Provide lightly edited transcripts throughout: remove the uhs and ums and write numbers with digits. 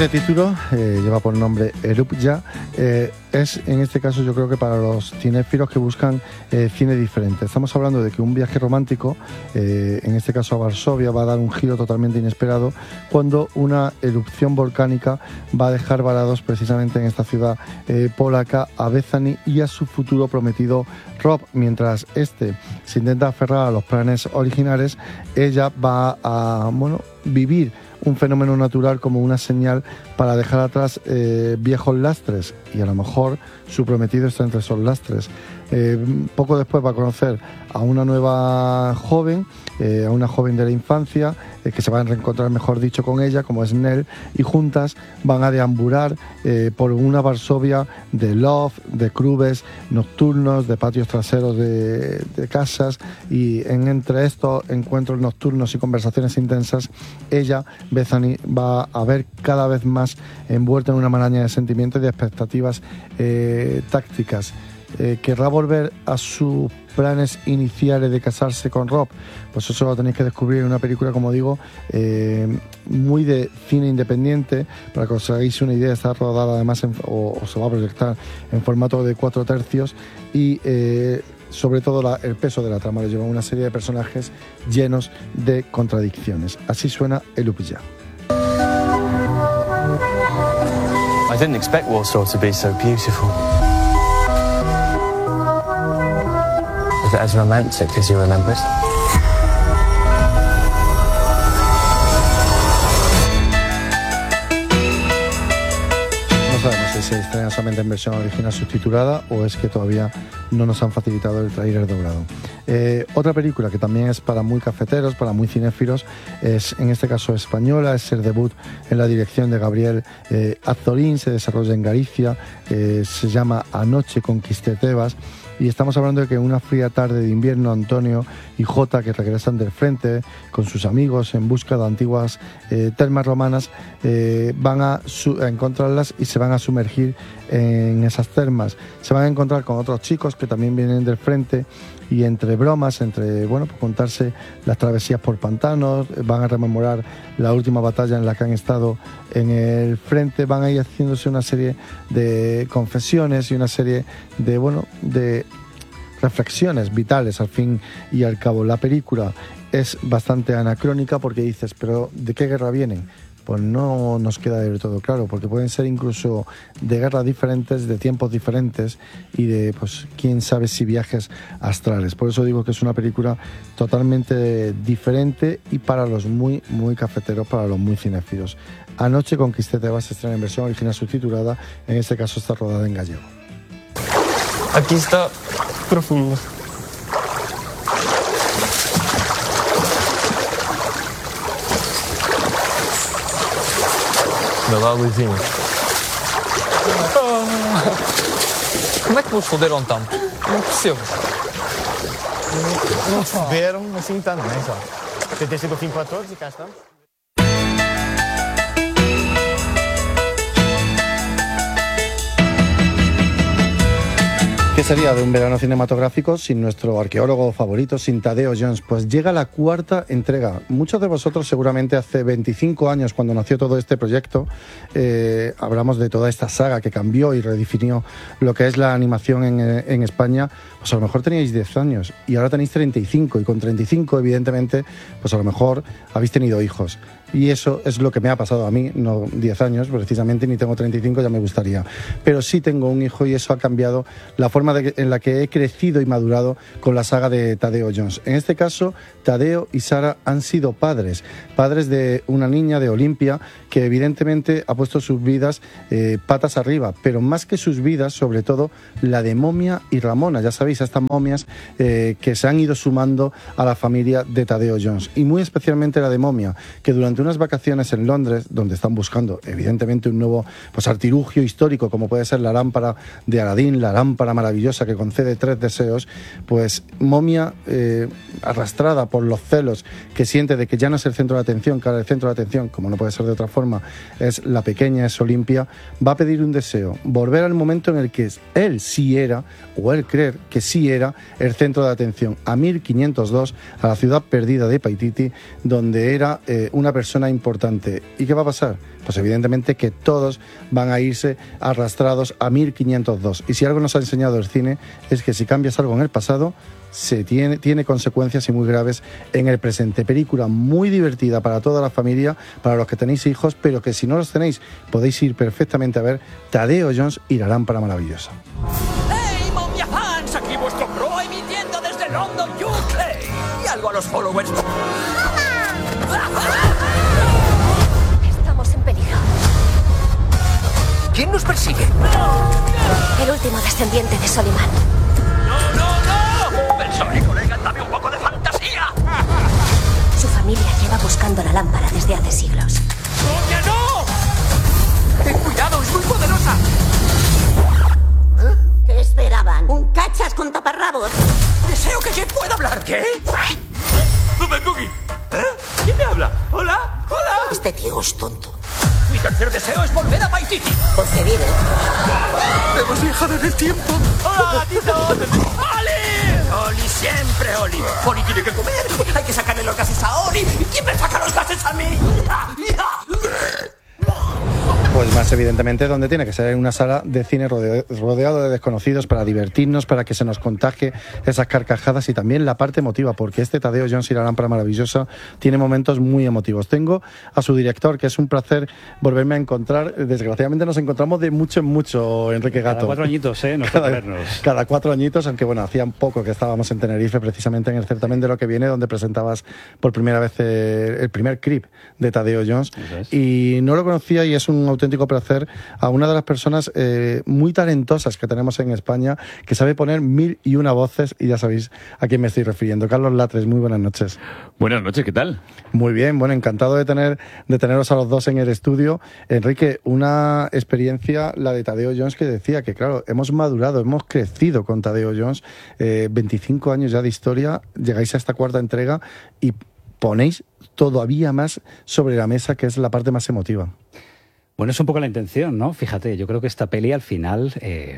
siguiente título lleva por nombre Erupja. Es, en este caso, yo creo que para los cinéfilos que buscan cine diferente. Estamos hablando de que un viaje romántico, en este caso a Varsovia, va a dar un giro totalmente inesperado cuando una erupción volcánica va a dejar varados precisamente en esta ciudad polaca a Bethany y a su futuro prometido Rob. Mientras este se intenta aferrar a los planes originales, ella va a vivir un fenómeno natural como una señal para dejar atrás viejos lastres, y a lo mejor su prometido está entre esos lastres. Poco después va a conocer a una nueva joven, a una joven de la infancia, que se va a reencontrar, mejor dicho, con ella, como es Nell, y juntas van a deambular por una Varsovia de loft, de clubes nocturnos, de patios traseros de casas, y entre estos encuentros nocturnos y conversaciones intensas, ella, Bethany, va a ver cada vez más envuelta en una maraña de sentimientos y de expectativas tácticas. ¿Querrá volver a sus planes iniciales de casarse con Rob? Pues eso lo tenéis que descubrir en una película, como digo, muy de cine independiente. Para que os hagáis una idea, está rodada además o se va a proyectar en formato de 4/3 y sobre todo el peso de la trama le lleva a una serie de personajes llenos de contradicciones. Así suena Erupja. I didn't expect Warsaw to be so beautiful. Was it as romantic as you remembered? No sabemos si se estrena solamente en versión original subtitulada o es que todavía no nos han facilitado el tráiler doblado. Otra película que también es para muy cafeteros, para muy cinéfilos, es en este caso española, es el debut en la dirección de Gabriel Azorín, se desarrolla en Galicia, se llama Anoche conquisté Tebas. Y estamos hablando de que una fría tarde de invierno, Antonio y Jota, que regresan del frente con sus amigos en busca de antiguas termas romanas, van a encontrarlas y se van a sumergir en esas termas. Se van a encontrar con otros chicos que también vienen del frente, y entre bromas, pues contarse las travesías por pantanos, van a rememorar la última batalla en la que han estado en el frente, van a ir haciéndose una serie de confesiones y una serie de reflexiones vitales al fin y al cabo. La película es bastante anacrónica porque dices, pero ¿de qué guerra vienen? Pues no nos queda del todo claro, porque pueden ser incluso de guerras diferentes, de tiempos diferentes y de, pues, quién sabe si viajes astrales. Por eso digo que es una película totalmente diferente y para los muy, muy cafeteros, para los muy cinéfilos. Anoche conquisté Tebas se estrena en versión original subtitulada, en este caso está rodada en gallego. Aquí está profundo. Dá luzinha. Como é que vos foderam tanto? Não percebo. Não foderam assim tanto, não é só? Tentei ser o fim para todos e cá estamos. ¿Qué sería de un verano cinematográfico sin nuestro arqueólogo favorito, sin Tadeo Jones? Pues llega la cuarta entrega. Muchos de vosotros seguramente hace 25 años, cuando nació todo este proyecto, hablamos de toda esta saga que cambió y redefinió lo que es la animación en España. Pues a lo mejor teníais 10 años y ahora tenéis 35, y con 35 evidentemente pues a lo mejor habéis tenido hijos. Y eso es lo que me ha pasado a mí, no 10 años precisamente, ni tengo 35, ya me gustaría. Pero sí tengo un hijo y eso ha cambiado la forma en la que he crecido y madurado con la saga de Tadeo Jones. En este caso, Tadeo y Sara han sido padres de una niña, de Olimpia, que evidentemente ha puesto sus vidas patas arriba, pero más que sus vidas, sobre todo la de Momia y Ramona. Ya sabéis, estas momias que se han ido sumando a la familia de Tadeo Jones. Y muy especialmente la de Momia, que durante unas vacaciones en Londres, donde están buscando evidentemente un nuevo artilugio histórico, como puede ser la lámpara de Aladín, la lámpara maravillosa que concede 3 deseos, pues Momia, arrastrada por los celos que siente de que ya no es el centro de atención, que ahora el centro de atención, como no puede ser de otra forma, es la pequeña, es Olimpia, va a pedir un deseo: volver al momento en el que él sí era, o él creer que sí era, el centro de atención, a 1502, a la ciudad perdida de Paititi, donde era una persona persona importante. ¿Y qué va a pasar? Pues evidentemente que todos van a irse arrastrados a 1502. Y si algo nos ha enseñado el cine es que si cambias algo en el pasado, tiene consecuencias y muy graves en el presente. Película muy divertida para toda la familia, para los que tenéis hijos, pero que si no los tenéis podéis ir perfectamente a ver Tadeo Jones y la lámpara maravillosa. ¡Hey, momia fans! Aquí vuestro pro emitiendo desde London, UK. Y algo a los followers. Estamos en peligro. ¿Quién nos persigue? El último descendiente de Soliman. ¡No, no, no! Pensaré, colega, dame un poco de fantasía. Su familia lleva buscando la lámpara desde hace siglos. ¡Momia, no! ¡Ten cuidado, es muy poderosa! ¿Qué esperaban? ¿Un cachas con taparrabos? Deseo que Jeff pueda hablar. ¿Qué? Cookie. ¿Quién me habla? ¿Hola? ¿Hola? Este tío es tonto. Mi tercer deseo es volver a Paititi. Porque vive. Hemos viajado en el tiempo. ¡Hola, gatito! ¡Oli! ¡Oli, siempre Oli! ¡Oli tiene que comer! ¡Hay que sacarle los gases a Oli! ¿Quién me saca los gases a mí? Pues más evidentemente donde tiene que ser, en una sala de cine rodeado de desconocidos, para divertirnos, para que se nos contagie esas carcajadas y también la parte emotiva, porque este Tadeo Jones y la lámpara maravillosa tiene momentos muy emotivos. Tengo a su director, que es un placer volverme a encontrar. Desgraciadamente nos encontramos de mucho en mucho, Enrique Gato. Cada 4 añitos, ¿eh? Cada 4 añitos, aunque bueno, hacía un poco que estábamos en Tenerife, precisamente en el certamen de Lo que viene, donde presentabas por primera vez el primer clip de Tadeo Jones. Y no lo conocía y es un auténtico placer a una de las personas muy talentosas que tenemos en España, que sabe poner 1001 voces, y ya sabéis a quién me estoy refiriendo. Carlos Latres, muy buenas noches. Buenas noches, ¿qué tal? Muy bien, bueno, encantado de teneros a los dos en el estudio. Enrique, una experiencia, la de Tadeo Jones, que decía que, claro, hemos madurado, hemos crecido con Tadeo Jones, 25 años ya de historia, llegáis a esta 4ª entrega y ponéis todavía más sobre la mesa, que es la parte más emotiva. Bueno, es un poco la intención, ¿no? Fíjate, yo creo que esta peli al final,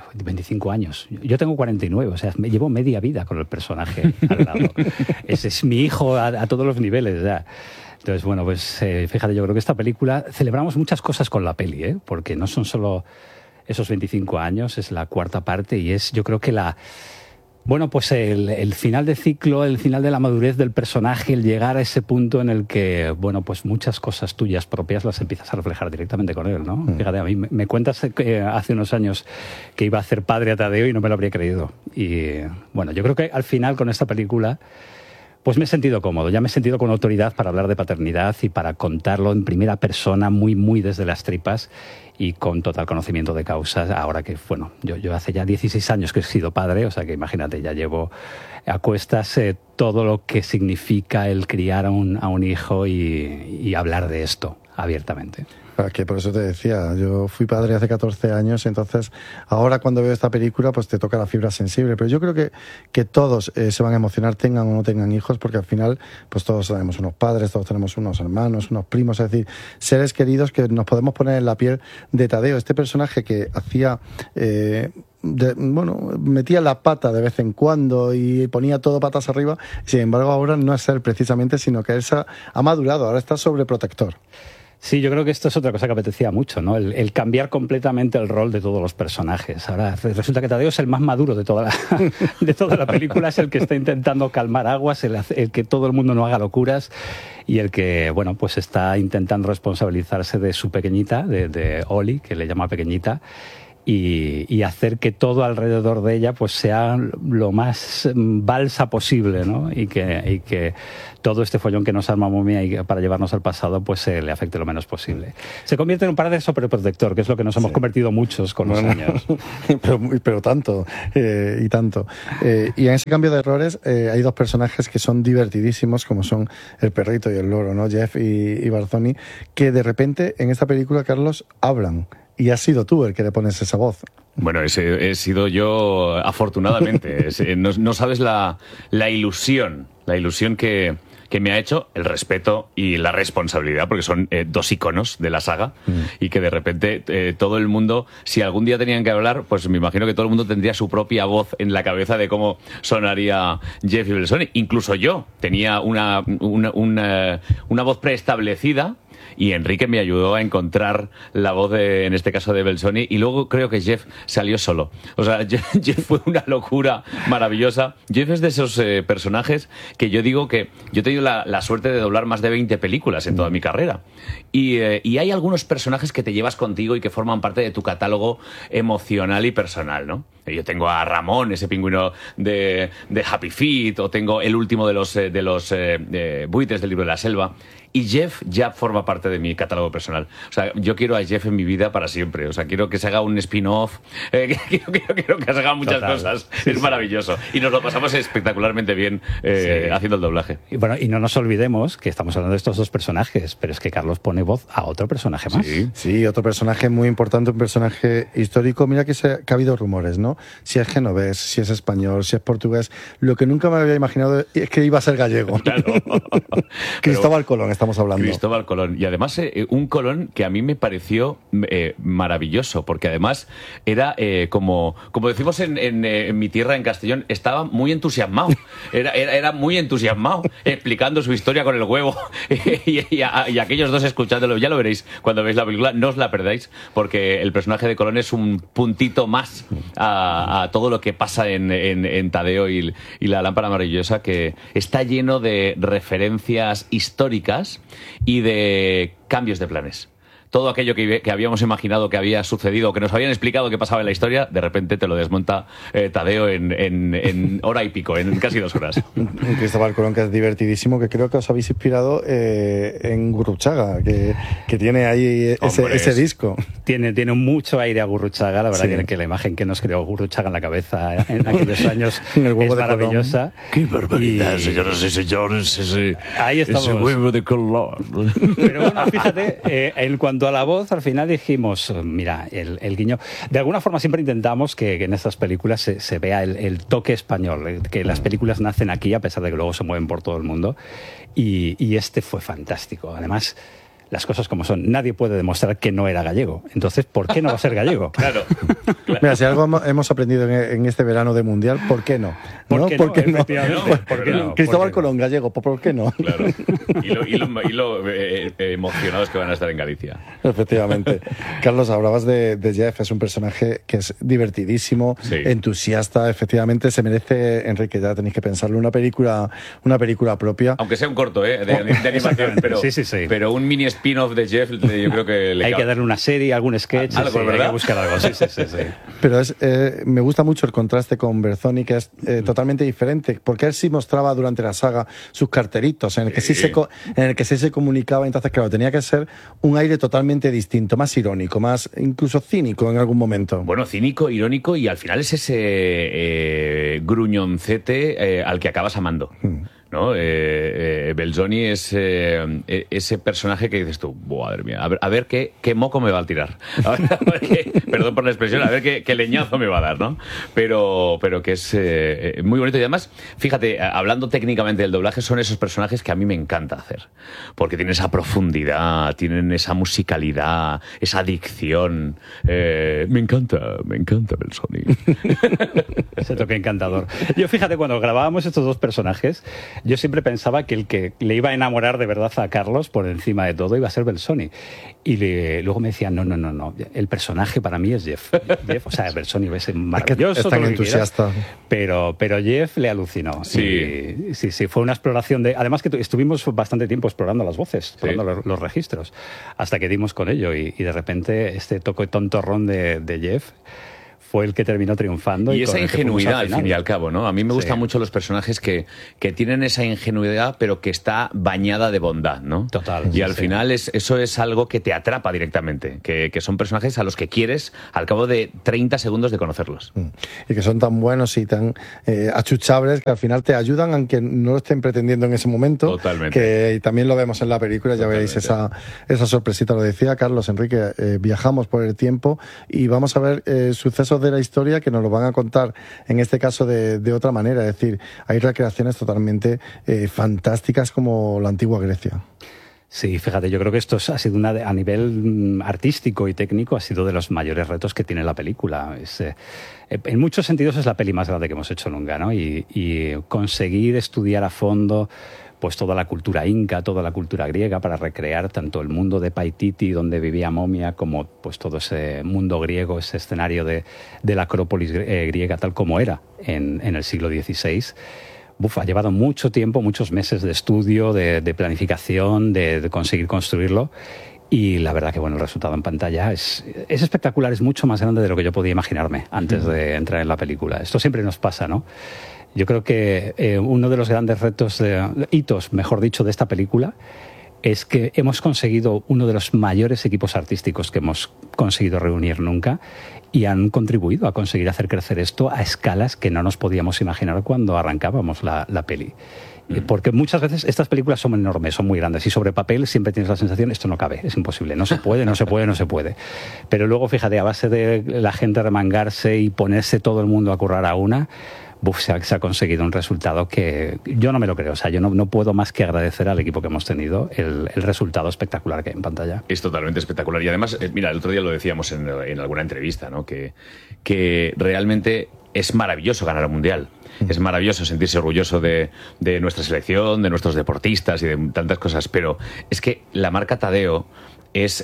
25 años. Yo tengo 49, o sea, me llevo media vida con el personaje al lado. Ese es mi hijo a todos los niveles, ya. Entonces, bueno, pues fíjate, yo creo que esta película, celebramos muchas cosas con la peli, ¿eh? Porque no son solo esos 25 años, es la 4ª parte y es, yo creo que bueno, pues el final de ciclo, el final de la madurez del personaje, el llegar a ese punto en el que, bueno, pues muchas cosas tuyas propias las empiezas a reflejar directamente con él, ¿no? Fíjate, a mí me cuentas hace unos años que iba a hacer padre a Tadeo y no me lo habría creído. Y bueno, yo creo que al final con esta película pues me he sentido cómodo, ya me he sentido con autoridad para hablar de paternidad y para contarlo en primera persona, muy, muy desde las tripas y con total conocimiento de causa. Ahora que, bueno, yo hace ya 16 años que he sido padre, o sea que imagínate, ya llevo a cuestas todo lo que significa el criar a un hijo y hablar de esto abiertamente. Que por eso te decía, yo fui padre hace 14 años, entonces ahora cuando veo esta película pues te toca la fibra sensible, pero yo creo que todos se van a emocionar, tengan o no tengan hijos, porque al final pues todos tenemos unos padres, todos tenemos unos hermanos, unos primos, es decir, seres queridos que nos podemos poner en la piel de Tadeo, este personaje que hacía... metía la pata de vez en cuando y ponía todo patas arriba, sin embargo ahora no es él precisamente, sino que él ha madurado, ahora está sobreprotector. Sí, yo creo que esto es otra cosa que apetecía mucho, ¿no? El cambiar completamente el rol de todos los personajes. Ahora resulta que Tadeo es el más maduro de toda la película, es el que está intentando calmar aguas, el que todo el mundo no haga locuras y el que, bueno, pues está intentando responsabilizarse de su pequeñita, de Oli, que le llama pequeñita, y hacer que todo alrededor de ella pues sea lo más balsa posible, ¿no? Y que todo este follón que nos arma Momia y para llevarnos al pasado pues le afecte lo menos posible. Se convierte en un padre sobreprotector, que es lo que nos hemos convertido muchos con los años. Pero tanto, y tanto. Y en ese cambio de errores hay dos personajes que son divertidísimos, como son el perrito y el loro, ¿no? Jeff y Barzoni, que de repente en esta película, Carlos, hablan. Y has sido tú el que le pones esa voz. Bueno, he sido yo, afortunadamente. No sabes la ilusión que me ha hecho, el respeto y la responsabilidad, porque son dos iconos de la saga, y que de repente todo el mundo, si algún día tenían que hablar, pues me imagino que todo el mundo tendría su propia voz en la cabeza de cómo sonaría Jeff y Barzoni. Incluso yo tenía una voz preestablecida, y Enrique me ayudó a encontrar la voz, en este caso, de Belzoni, y luego creo que Jeff salió solo. O sea, Jeff fue una locura maravillosa. Jeff es de esos personajes que yo digo que yo he tenido la suerte de doblar más de 20 películas en toda mi carrera. Y hay algunos personajes que te llevas contigo y que forman parte de tu catálogo emocional y personal, ¿no? Yo tengo a Ramón, ese pingüino de Happy Feet, o tengo el último de los buitres del libro de la selva. Y Jeff ya forma parte de mi catálogo personal. O sea, yo quiero a Jeff en mi vida para siempre. O sea, quiero que se haga un spin-off, quiero que se hagan muchas cosas. Sí, es maravilloso. Y nos lo pasamos espectacularmente bien haciendo el doblaje. Y bueno, y no nos olvidemos que estamos hablando de estos dos personajes, pero es que Carlos pone voz a otro personaje más. Sí, otro personaje muy importante, un personaje histórico. Mira que ha habido rumores, ¿no? Si es genovés, si es español, si es portugués. Lo que nunca me había imaginado es que iba a ser gallego. Claro. Cristóbal Colón, estamos hablando. Cristóbal Colón. Y además, un Colón que a mí me pareció maravilloso, porque además era, como decimos en mi tierra, en Castellón, estaba muy entusiasmado. Era muy entusiasmado, explicando su historia con el huevo. y aquellos dos escuchándolo, ya lo veréis cuando veáis la película, no os la perdáis, porque el personaje de Colón es un puntito más a todo lo que pasa en Tadeo y la lámpara maravillosa, que está lleno de referencias históricas y de cambios de planes. Todo aquello que habíamos imaginado que había sucedido, que nos habían explicado que pasaba en la historia, de repente te lo desmonta Tadeo en hora y pico, en casi 2 horas. Un Cristóbal Colón que es divertidísimo, que creo que os habéis inspirado en Gurruchaga, que tiene ahí ese disco. Tiene mucho aire a Gurruchaga, la verdad que la imagen que nos creó Gurruchaga en la cabeza en aquellos años el huevo es maravillosa. ¡Qué barbaridad, señoras y señores! Ahí estamos. Ese huevo de Colón. Pero bueno, fíjate, en cuanto a la voz, al final dijimos, mira, el guiño. De alguna forma siempre intentamos que en estas películas se vea el toque español, que las películas nacen aquí a pesar de que luego se mueven por todo el mundo. Y este fue fantástico. Además, las cosas como son. Nadie puede demostrar que no era gallego. Entonces, ¿por qué no va a ser gallego? Claro. Mira, si algo hemos aprendido en este verano de Mundial, ¿por qué no? ¿Por qué no? ¿Por qué no? Cristóbal Colón, gallego, ¿por qué no? Claro. Y lo emocionados que van a estar en Galicia. Efectivamente. Carlos, hablabas de Jeff, es un personaje que es divertidísimo, entusiasta, efectivamente se merece, Enrique, ya tenéis que pensarlo, una película propia. Aunque sea un corto, de animación, pero un mini spin-off de Jeff, yo creo que hay que darle una serie, algún sketch, algo, ¿verdad? Hay que buscar algo. Sí. Pero me gusta mucho el contraste con Belzoni, que es totalmente diferente, porque él sí mostraba durante la saga sus carteritos, en el que sí se comunicaba, entonces claro, tenía que ser un aire totalmente distinto, más irónico, más incluso cínico en algún momento. Bueno, cínico, irónico, y al final es ese gruñoncete al que acabas amando. ¿No? Belzoni es ese personaje que dices tú, madre mía, a ver qué moco me va a tirar, perdón por la expresión, a ver qué leñazo me va a dar, ¿no? Pero que es muy bonito. Y además, fíjate, hablando técnicamente del doblaje, son esos personajes que a mí me encanta hacer, porque tienen esa profundidad, tienen esa musicalidad, esa dicción. Me encanta Belzoni. Ese toque encantador. Yo, fíjate, cuando grabábamos estos dos personajes, yo siempre pensaba que el que le iba a enamorar de verdad a Carlos por encima de todo iba a ser Belzoni. Y luego me decían, no, el personaje para mí es Jeff. O sea, Belzoni es maravilloso. Es tan entusiasta. Pero Jeff le alucinó. Sí, fue una exploración de... Además que estuvimos bastante tiempo explorando las voces, explorando los registros, hasta que dimos con ello. Y de repente este toque tontorrón de Jeff fue el que terminó triunfando. Y esa ingenuidad, al fin y al cabo, ¿no? A mí me gustan mucho los personajes que tienen esa ingenuidad, pero que está bañada de bondad, ¿no? Total. Y al final eso es algo que te atrapa directamente, que son personajes a los que quieres al cabo de 30 segundos de conocerlos. Y que son tan buenos y tan achuchables que al final te ayudan, aunque no lo estén pretendiendo en ese momento. Totalmente. Que también lo vemos en la película, ya veréis esa sorpresita. Lo decía Carlos, Enrique, viajamos por el tiempo y vamos a ver sucesos de la historia que nos lo van a contar, en este caso de otra manera. Es decir, hay recreaciones totalmente fantásticas como la antigua Grecia. Sí, fíjate, yo creo que esto ha sido a nivel artístico y técnico ha sido de los mayores retos que tiene la película. En muchos sentidos es la peli más grande que hemos hecho nunca, ¿no? Y conseguir estudiar a fondo pues toda la cultura inca, toda la cultura griega, para recrear tanto el mundo de Paititi, donde vivía Momia, como pues todo ese mundo griego, ese escenario de la Acrópolis griega tal como era en el siglo XVI. Ha llevado mucho tiempo, muchos meses de estudio, de planificación, de conseguir construirlo. Y la verdad que bueno, el resultado en pantalla es espectacular, es mucho más grande de lo que yo podía imaginarme antes de entrar en la película. Esto siempre nos pasa, ¿no? Yo creo que uno de los grandes hitos, mejor dicho, de esta película es que hemos conseguido uno de los mayores equipos artísticos que hemos conseguido reunir nunca y han contribuido a conseguir hacer crecer esto a escalas que no nos podíamos imaginar cuando arrancábamos la peli. Porque muchas veces estas películas son enormes, son muy grandes y sobre papel siempre tienes la sensación esto no cabe, es imposible, no se puede. Pero luego fíjate, a base de la gente remangarse y ponerse todo el mundo a currar a una, se ha conseguido un resultado que yo no me lo creo. O sea, yo no puedo más que agradecer al equipo que hemos tenido el resultado espectacular que hay en pantalla. Es totalmente espectacular. Y además, mira, el otro día lo decíamos en alguna entrevista, ¿no? Que realmente es maravilloso ganar el Mundial. Es maravilloso sentirse orgulloso de nuestra selección, de nuestros deportistas y de tantas cosas. Pero es que la marca Tadeo es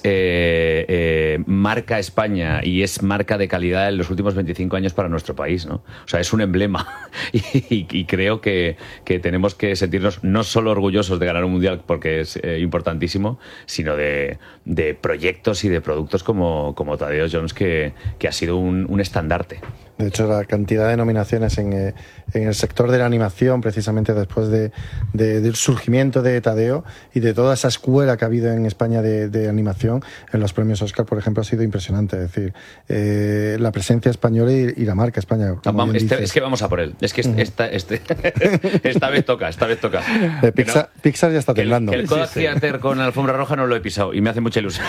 marca España y es marca de calidad en los últimos 25 años para nuestro país, ¿no? O sea, es un emblema y creo que tenemos que sentirnos no solo orgullosos de ganar un mundial porque es importantísimo, sino de proyectos y de productos como Tadeo Jones que ha sido un estandarte. De hecho, la cantidad de nominaciones en el sector de la animación, precisamente después del surgimiento de Tadeo y de toda esa escuela que ha habido en España de animación, en los premios Oscar, por ejemplo, ha sido impresionante. Es decir, la presencia española y la marca España. Es que vamos a por él. Es que esta vez toca. Pixar ya está temblando. Que el Kodak Theater con alfombra roja no lo he pisado y me hace mucha ilusión.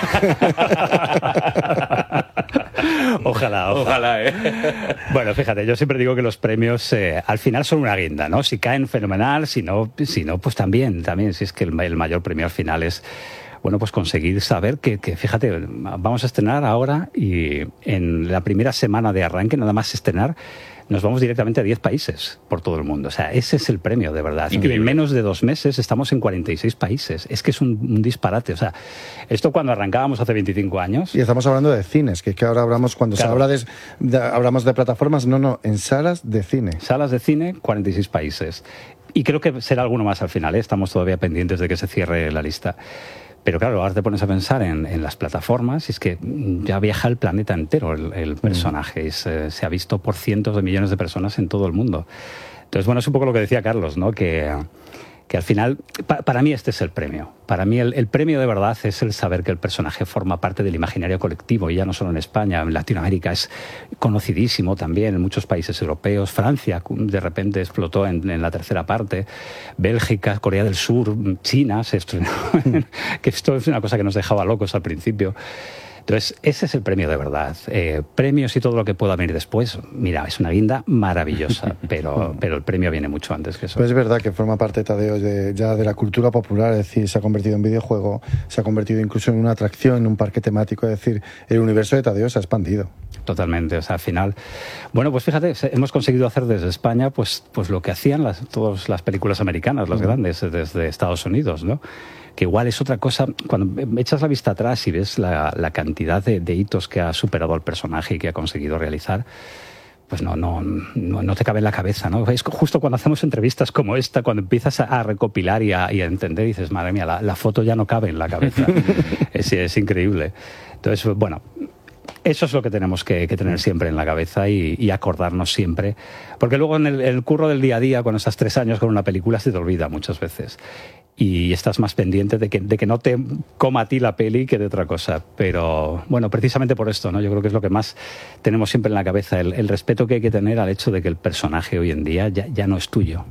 Ojalá. Bueno, fíjate, yo siempre digo que los premios al final son una guinda, ¿no? Si caen, fenomenal, si no pues también, si es que el mayor premio al final es, bueno, pues conseguir saber que fíjate, vamos a estrenar ahora y en la primera semana de arranque, nada más estrenar, nos vamos directamente a 10 países por todo el mundo. O sea, ese es el premio, de verdad. Increíble. En menos de 2 meses estamos en 46 países. Es que es un disparate. O sea, esto cuando arrancábamos hace 25 años... Y estamos hablando de cines, que ahora hablamos, cuando claro, hablamos de plataformas, en salas de cine. Salas de cine, 46 países. Y creo que será alguno más al final, ¿eh? Estamos todavía pendientes de que se cierre la lista. Pero claro, ahora te pones a pensar en las plataformas y es que ya viaja el planeta entero el personaje. Se ha visto por cientos de millones de personas en todo el mundo. Entonces, bueno, es un poco lo que decía Carlos, ¿no? Que al final, para mí este es el premio. Para mí el premio de verdad es el saber que el personaje forma parte del imaginario colectivo, y ya no solo en España, en Latinoamérica es conocidísimo también, en muchos países europeos. Francia de repente explotó en la tercera parte, Bélgica, Corea del Sur, China se estrenó, que esto es una cosa que nos dejaba locos al principio. Entonces, ese es el premio de verdad. Premios y todo lo que pueda venir después, mira, es una guinda maravillosa, pero el premio viene mucho antes que eso. Pues es verdad que forma parte, Tadeo, ya de la cultura popular, es decir, se ha convertido en videojuego, se ha convertido incluso en una atracción, en un parque temático, es decir, el universo de Tadeo se ha expandido. Totalmente, o sea, al final... Bueno, pues fíjate, hemos conseguido hacer desde España pues lo que hacían todas las películas americanas, las grandes, desde Estados Unidos, ¿no? Que igual es otra cosa, cuando echas la vista atrás y ves la cantidad de hitos que ha superado el personaje y que ha conseguido realizar, pues no te cabe en la cabeza, ¿no? Es justo cuando hacemos entrevistas como esta, cuando empiezas a recopilar y a entender, dices, madre mía, la foto ya no cabe en la cabeza. es increíble. Entonces, bueno... Eso es lo que tenemos que tener siempre en la cabeza y acordarnos siempre. Porque luego en el curro del día a día, cuando estás 3 años con una película, se te olvida muchas veces. Y estás más pendiente de que no te coma a ti la peli que de otra cosa. Pero, bueno, precisamente por esto, ¿no? Yo creo que es lo que más tenemos siempre en la cabeza, el respeto que hay que tener al hecho de que el personaje hoy en día ya no es tuyo.